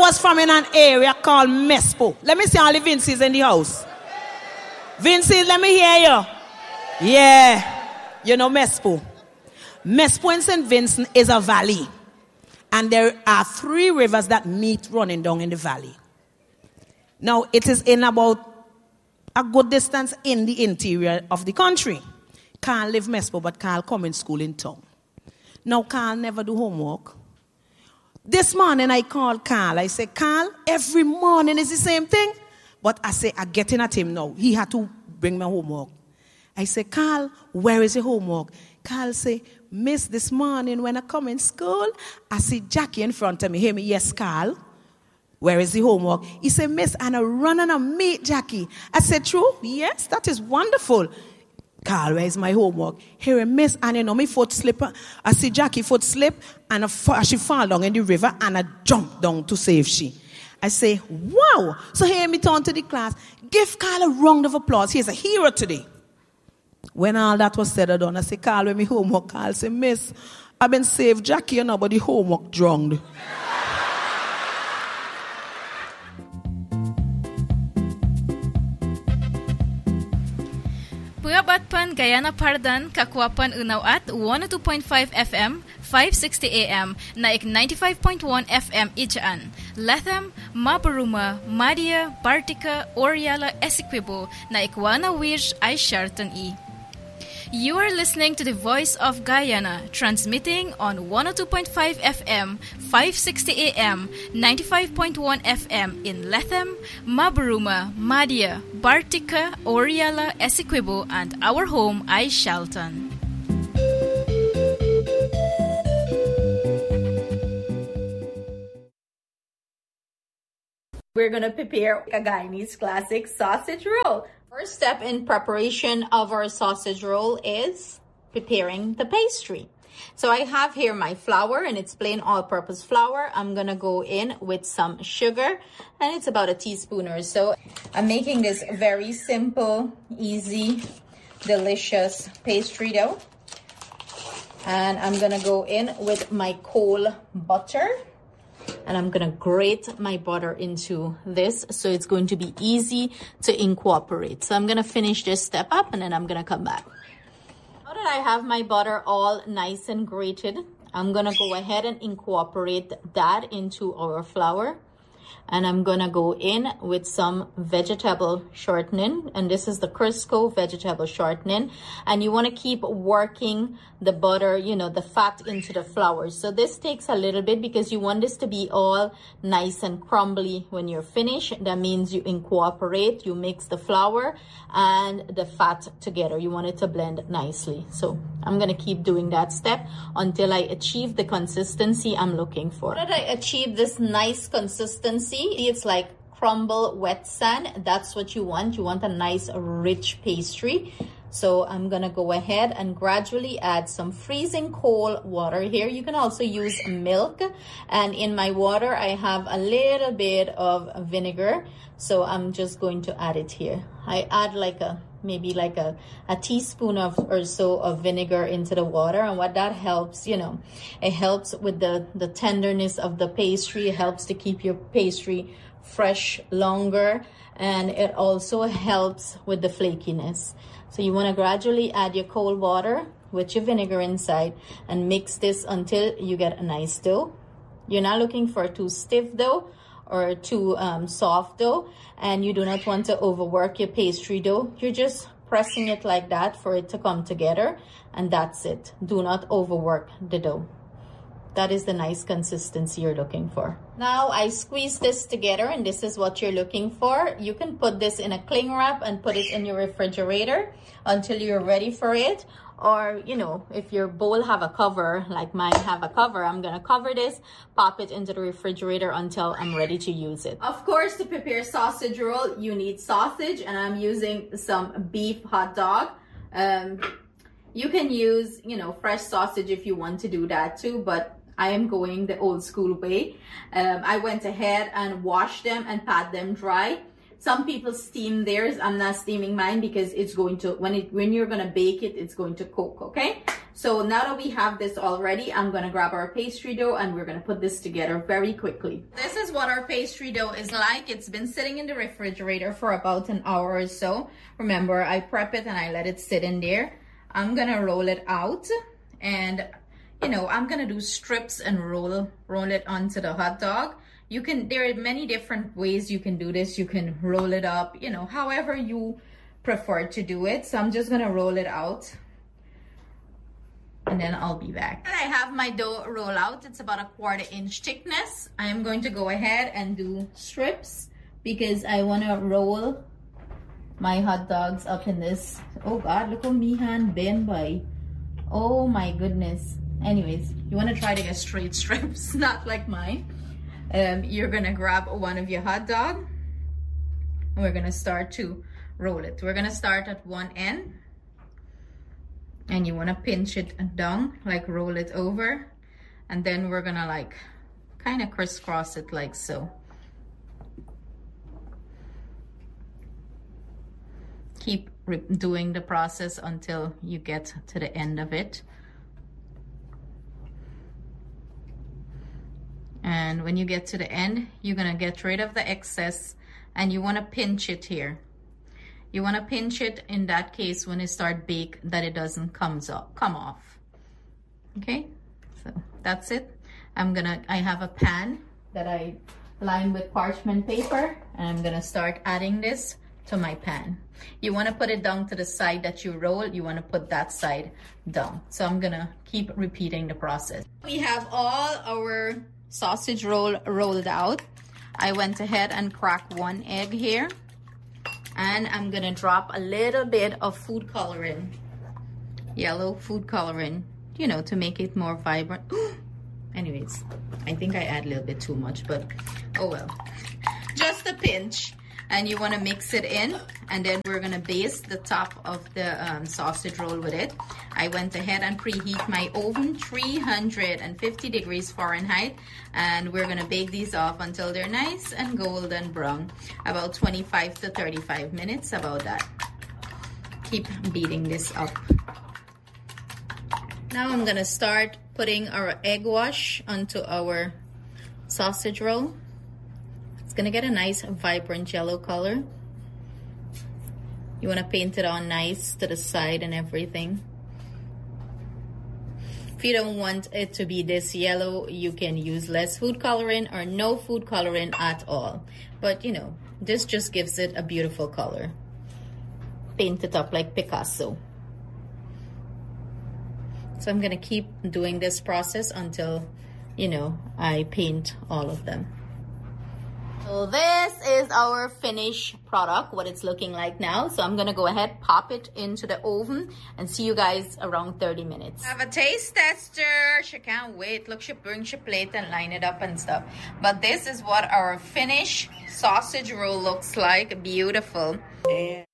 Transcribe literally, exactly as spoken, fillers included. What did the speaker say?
was from in an area called Mespo. Let me see all the Vinces in the house. Vinces, let me hear you. Yeah. You know Mespo. Mespo in Saint Vincent is a valley. And there are three rivers that meet running down in the valley. Now, it is in about a good distance in the interior of the country. Carl live Mespo, but Carl come in school in town. Now, Carl never do homework. This morning, I called Carl. I said, Carl, every morning is the same thing. But I say, I'm getting at him now. He had to bring my homework. I said, Carl, where is your homework? Carl say, Miss, this morning when I come in school, I see Jackie in front of me. Hear me, yes, Carl. Where is the homework? He said, Miss, and I run and I meet Jackie. I said, true? Yes, that is wonderful. Carl, where is my homework? Here, Miss, and you know, my foot slip. I see Jackie foot slip, and I, she fall down in the river, and I jump down to save she. I say, wow. So here me turn to the class. Give Carl a round of applause. He's a hero today. When all that was said and done, I say, Carl, when me homework, Carl say, Miss, I've been saved Jackie, you know, but the homework drowned. Puyabatpan Guyana Pardan Kakwapan Unawat one oh two point five F M five sixty A M Naik ninety-five point one F M Ichaan Lethem Mabaruma Madia Bartica Oriala Essequibo Naik Wana Wish I Shartan E. You are listening to the Voice of Guyana, transmitting on one oh two point five F M, five sixty A M, ninety-five point one F M in Lethem, Mabaruma, Madia, Bartica, Oriala, Essequibo, and our home, I Shalton. We're going to prepare a Guyanese classic sausage roll. First step in preparation of our sausage roll is preparing the pastry. So I have here my flour, and it's plain all-purpose flour. I'm going to go in with some sugar, and it's about a teaspoon or so. I'm making this very simple, easy, delicious pastry dough. And I'm going to go in with my cold butter. And I'm going to grate my butter into this, so it's going to be easy to incorporate. So I'm going to finish this step up, and then I'm going to come back. Now that I have my butter all nice and grated, I'm going to go ahead and incorporate that into our flour. And I'm going to go in with some vegetable shortening. And this is the Crisco vegetable shortening. And you want to keep working the butter, you know, the fat into the flour. So this takes a little bit because you want this to be all nice and crumbly when you're finished. That means you incorporate, you mix the flour and the fat together. You want it to blend nicely. So I'm going to keep doing that step until I achieve the consistency I'm looking for. Now that I achieve this nice consistency, it's like crumble wet sand. That's what you want. You want a nice rich pastry. So I'm gonna go ahead and gradually add some freezing cold water here. You can also use milk, and in my water I have a little bit of vinegar, so I'm just going to add it here. I add like a maybe like a, a teaspoon of or so of vinegar into the water, and what that helps, you know, it helps with the the tenderness of the pastry. It helps to keep your pastry fresh longer, and it also helps with the flakiness. So you want to gradually add your cold water with your vinegar inside and mix this until you get a nice dough. You're not looking for too stiff dough or too um, soft dough, and you do not want to overwork your pastry dough. You're just pressing it like that for it to come together, and that's it. Do not overwork the dough. That is the nice consistency you're looking for. Now I squeeze this together, and this is what you're looking for. You can put this in a cling wrap and put it in your refrigerator until you're ready for it. Or, you know, if your bowl have a cover, like mine have a cover, I'm gonna cover this, pop it into the refrigerator until I'm ready to use it. Of course, to prepare sausage roll, you need sausage, and I'm using some beef hot dog. Um, you can use, you know, fresh sausage if you want to do that too, but I am going the old school way. Um, I went ahead and washed them and pat them dry. Some people steam theirs. I'm not steaming mine because it's going to, when it when you're gonna bake it, it's going to cook, okay? So now that we have this all ready, I'm gonna grab our pastry dough and we're gonna put this together very quickly. This is what our pastry dough is like. It's been sitting in the refrigerator for about an hour or so. Remember, I prep it and I let it sit in there. I'm gonna roll it out, and you know, I'm gonna do strips and roll roll it onto the hot dog. You can, there are many different ways you can do this. You can roll it up, you know, however you prefer to do it. So I'm just gonna roll it out and then I'll be back. And I have my dough roll out. It's about a quarter inch thickness. I am going to go ahead and do strips because I wanna roll my hot dogs up in this. Oh God, look at me hand bend by. Oh my goodness. Anyways, you wanna try to get straight strips, not like mine. Um, you're gonna grab one of your hot dog and we're gonna start to roll it. We're gonna start at one end and you wanna pinch it down, like roll it over, and then we're gonna like kind of crisscross it like so. Keep doing the process until you get to the end of it. And when you get to the end, you're gonna get rid of the excess and you wanna pinch it here. You wanna pinch it in that case when it start bake, that it doesn't comes up, come off. Okay, so that's it. I'm gonna, I have a pan that I lined with parchment paper and I'm gonna start adding this to my pan. You wanna put it down to the side that you roll, you wanna put that side down. So I'm gonna keep repeating the process. We have all our sausage roll rolled out. I went ahead and cracked one egg here, and I'm gonna drop a little bit of food coloring, yellow food coloring, you know, to make it more vibrant. Anyways, I think I add a little bit too much, but oh well, just a pinch. And you want to mix it in, and then we're gonna baste the top of the um, sausage roll with it. I went ahead and preheat my oven three hundred fifty degrees Fahrenheit, and we're gonna bake these off until they're nice and golden brown, about twenty-five to thirty-five minutes, about that. Keep beating this up. Now I'm gonna start putting our egg wash onto our sausage roll. It's gonna get a nice vibrant yellow color. You wanna paint it on nice to the side and everything. If you don't want it to be this yellow, you can use less food coloring or no food coloring at all. But you know, this just gives it a beautiful color. Paint it up like Picasso. So I'm gonna keep doing this process until, you know, I paint all of them. So this is our finished product, what it's looking like now. So I'm gonna go ahead, pop it into the oven and see you guys around thirty minutes. I have a taste tester. She can't wait. Look, she brings her plate and line it up and stuff. But this is what our finished sausage roll looks like. Beautiful. Yeah.